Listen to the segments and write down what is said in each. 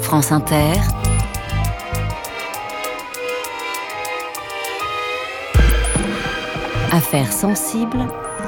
France Inter, Affaires sensibles,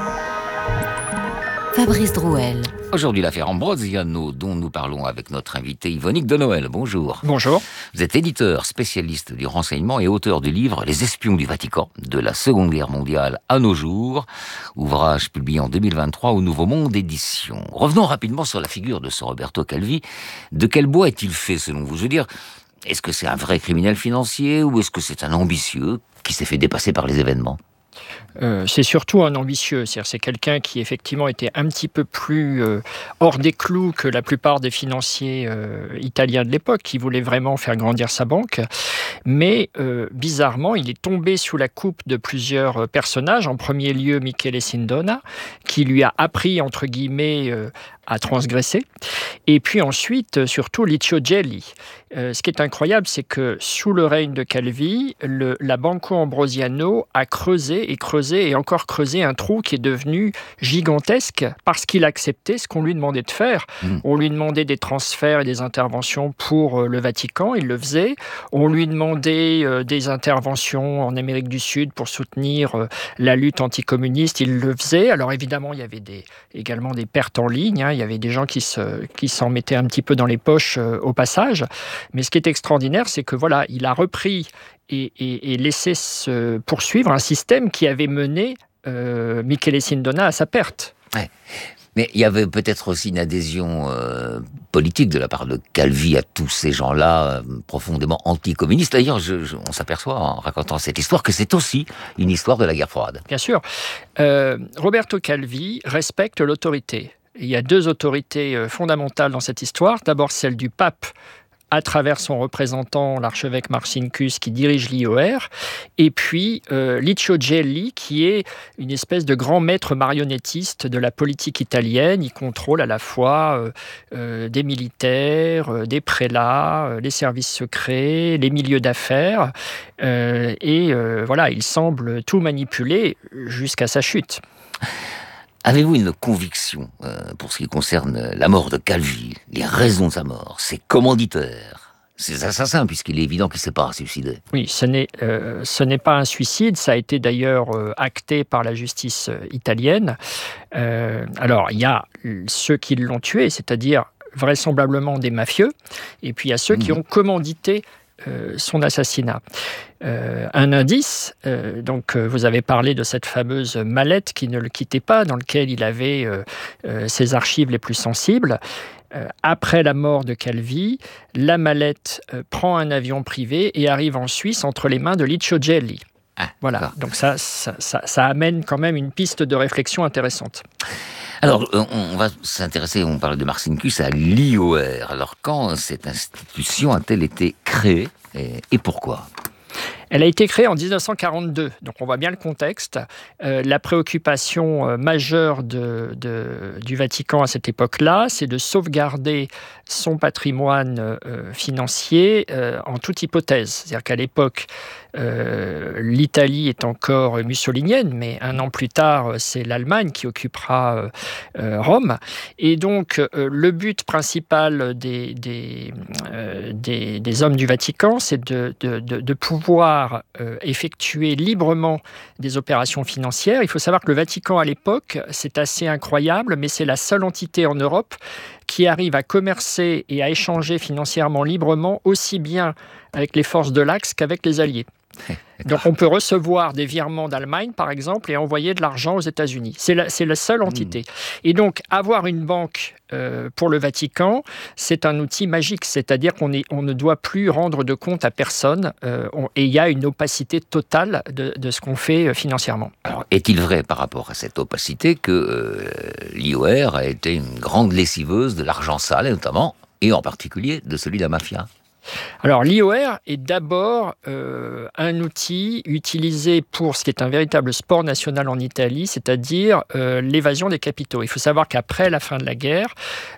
Fabrice Drouel. Aujourd'hui, l'affaire Ambrosiano, dont nous parlons avec notre invité Yvonique de Noël. Bonjour. Bonjour. Vous êtes éditeur, spécialiste du renseignement et auteur du livre « Les espions du Vatican, de la Seconde Guerre mondiale à nos jours », ouvrage publié en 2023 au Nouveau Monde Éditions. Revenons rapidement sur la figure de ce Roberto Calvi. De quel bois est-il fait, selon vous ? Je veux dire, est-ce que c'est un vrai criminel financier ou est-ce que c'est un ambitieux qui s'est fait dépasser par les événements ? C'est surtout un ambitieux, c'est quelqu'un qui effectivement était un petit peu plus hors des clous que la plupart des financiers italiens de l'époque, qui voulaient vraiment faire grandir sa banque. Mais bizarrement, il est tombé sous la coupe de plusieurs personnages, en premier lieu Michele Sindona, qui lui a appris, entre guillemets, à transgresser. Et puis ensuite, surtout, Licio Gelli. Ce qui est incroyable, c'est que sous le règne de Calvi, la Banco Ambrosiano a creusé et encore creusé un trou qui est devenu gigantesque parce qu'il acceptait ce qu'on lui demandait de faire. On lui demandait des transferts et des interventions pour le Vatican, il le faisait. On lui demandait des interventions en Amérique du Sud pour soutenir la lutte anticommuniste, il le faisait. Alors évidemment, il y avait également des pertes en ligne, il y avait des gens qui s'en mettaient un petit peu dans les poches au passage. Mais ce qui est extraordinaire, c'est que voilà, il a repris et laissé se poursuivre un système qui avait mené Michele Sindona à sa perte. Ouais. Mais il y avait peut-être aussi une adhésion politique de la part de Calvi à tous ces gens-là profondément anticommunistes. D'ailleurs, on s'aperçoit en racontant cette histoire que c'est aussi une histoire de la guerre froide. Bien sûr. Roberto Calvi respecte l'autorité. Il y a deux autorités fondamentales dans cette histoire. D'abord, celle du pape, à travers son représentant, l'archevêque Marcinkus, qui dirige l'IOR, et puis Licio Gelli, qui est une espèce de grand maître marionnettiste de la politique italienne. Il contrôle à la fois des militaires, des prélats, les services secrets, les milieux d'affaires, voilà, il semble tout manipuler jusqu'à sa chute. Avez-vous une conviction pour ce qui concerne la mort de Calvi, les raisons de sa mort, ses commanditaires, ses assassins, puisqu'il est évident qu'il ne s'est pas suicidé ? Oui, ce n'est pas un suicide, ça a été d'ailleurs acté par la justice italienne. Alors, il y a ceux qui l'ont tué, c'est-à-dire vraisemblablement des mafieux, et puis il y a ceux qui ont commandité son assassinat. Un indice, vous avez parlé de cette fameuse mallette qui ne le quittait pas, dans laquelle il avait ses archives les plus sensibles. Après la mort de Calvi, la mallette prend un avion privé et arrive en Suisse entre les mains de Licio Gelli. Voilà, donc ça amène quand même une piste de réflexion intéressante. Alors, on va s'intéresser, on parle de Marcinkus, à l'IOR. Alors, quand cette institution a-t-elle été créée et pourquoi ? Elle a été créée en 1942, donc on voit bien le contexte. La préoccupation majeure du Vatican à cette époque-là, c'est de sauvegarder son patrimoine financier en toute hypothèse. C'est-à-dire qu'à l'époque, l'Italie est encore mussolinienne, mais un an plus tard, c'est l'Allemagne qui occupera Rome. Et donc, le but principal des hommes du Vatican, c'est de pouvoir effectuer librement des opérations financières. Il faut savoir que le Vatican, à l'époque, c'est assez incroyable, mais c'est la seule entité en Europe qui arrive à commercer et à échanger financièrement librement, aussi bien avec les forces de l'Axe qu'avec les Alliés. Donc on peut recevoir des virements d'Allemagne, par exemple, et envoyer de l'argent aux États-Unis. C'est la seule entité. Et donc avoir une banque pour le Vatican, c'est un outil magique. C'est-à-dire qu'on ne doit plus rendre de compte à personne et il y a une opacité totale de ce qu'on fait financièrement. Alors, est-il vrai par rapport à cette opacité que l'IOR a été une grande lessiveuse de l'argent sale, notamment, et en particulier de celui de la mafia ? Alors l'IOR est d'abord un outil utilisé pour ce qui est un véritable sport national en Italie, c'est-à-dire l'évasion des capitaux. Il faut savoir qu'après la fin de la guerre,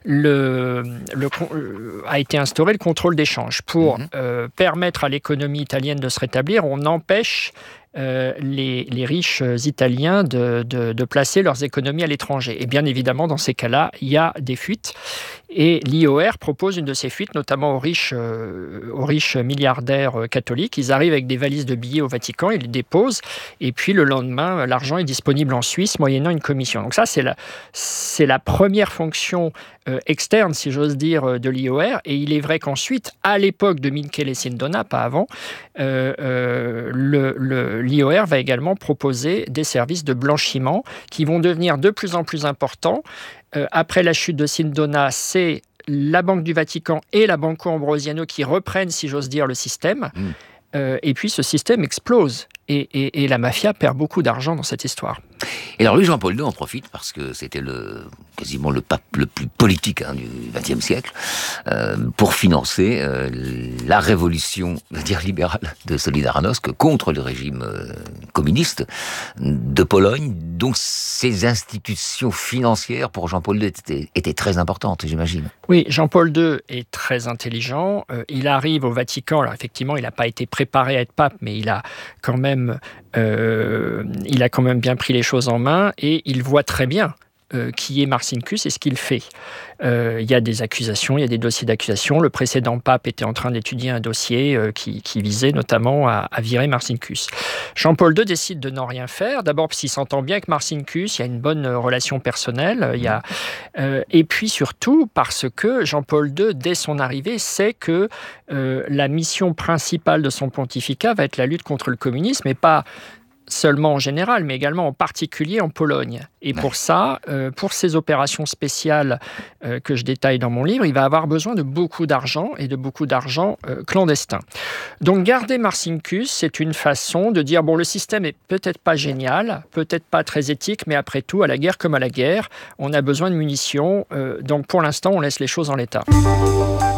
a été instauré le contrôle d'échange. Pour permettre à l'économie italienne de se rétablir, on empêche les riches italiens de placer leurs économies à l'étranger. Et bien évidemment, dans ces cas-là, il y a des fuites. Et l'IOR propose une de ces fuites, notamment aux riches milliardaires catholiques. Ils arrivent avec des valises de billets au Vatican, ils les déposent, et puis le lendemain, l'argent est disponible en Suisse, moyennant une commission. Donc ça, c'est la première fonction externe, si j'ose dire, de l'IOR. Et il est vrai qu'ensuite, à l'époque de Michele Sindona, pas avant, l'IOR va également proposer des services de blanchiment qui vont devenir de plus en plus importants. Après la chute de Sindona, c'est la Banque du Vatican et la Banco Ambrosiano qui reprennent, si j'ose dire, le système. Et puis ce système explose. Et la mafia perd beaucoup d'argent dans cette histoire. Et alors lui, Jean-Paul II en profite parce que c'était quasiment le pape le plus politique du XXe siècle pour financer la révolution, libérale de Solidarnosc contre le régime communiste de Pologne. Donc ces institutions financières pour Jean-Paul II étaient très importantes, j'imagine. Oui, Jean-Paul II est très intelligent. Il arrive au Vatican. Alors effectivement, il n'a pas été préparé à être pape, mais il a quand même bien pris les choses en main et il voit très bien qui est Marcinkus et ce qu'il fait. Il y a des accusations, il y a des dossiers d'accusation. Le précédent pape était en train d'étudier un dossier qui visait notamment à virer Marcinkus. Jean-Paul II décide de n'en rien faire. D'abord parce qu'il s'entend bien avec Marcinkus, il y a une bonne relation personnelle. Et puis surtout parce que Jean-Paul II, dès son arrivée, sait que la mission principale de son pontificat va être la lutte contre le communisme et pas seulement en général, mais également en particulier en Pologne. Et pour ça, pour ces opérations spéciales que je détaille dans mon livre, il va avoir besoin de beaucoup d'argent et de beaucoup d'argent clandestin. Donc garder Marcinkus, c'est une façon de dire, bon, le système est peut-être pas génial, peut-être pas très éthique, mais après tout, à la guerre comme à la guerre, on a besoin de munitions, donc pour l'instant, on laisse les choses en l'état.